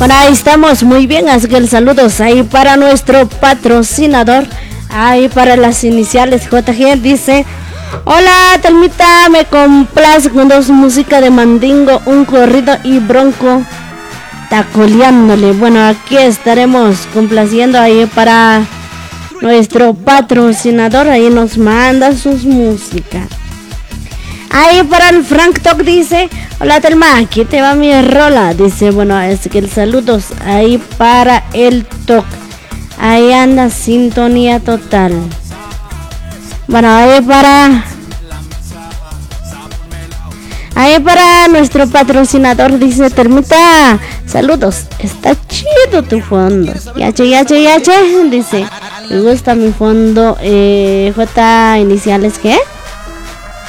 Bueno, ahí estamos, muy bien, así que el saludos ahí para nuestro patrocinador, ahí para las iniciales JG, dice: hola Telmita, me complace con dos música de Mandingo, un corrido y Bronco tacoleándole. Bueno, aquí estaremos complaciendo ahí para nuestro patrocinador, ahí nos manda sus músicas. Ahí para el Frank Talk dice: hola Telma, aquí te va mi rola. Dice, bueno, es que el saludos ahí para el Talk. Ahí anda sintonía total. Bueno, ahí para nuestro patrocinador dice: Telmita, saludos, está chido tu fondo. Yache, dice: me gusta mi fondo. J iniciales, ¿qué?